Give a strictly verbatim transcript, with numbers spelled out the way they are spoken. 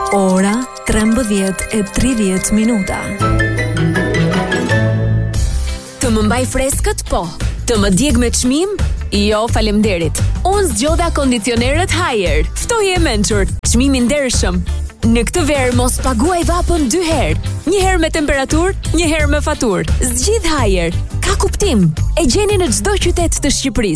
Ora trembëdhjetë e tridhjetë minuta. Të më mbaj freskët, po. Të më djeg me çmim? Jo, faleminderit. Unë zgjodha kondicionerët Haier. Ftoje e mençur, çmim i ndershëm. Në këtë verë mos paguaj vapën dy herë. Një herë me temperaturë, një herë me faturë. Zgjidh Haier. Ka kuptim. E gjeni në çdo qytet të Shqipërisë.